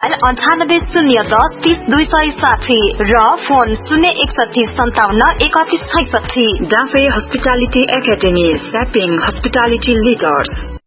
Mobile 98 010 30 260 र phone 061 57 31 66। Dafe hospitality academy, Sapping Hospitality Leaders.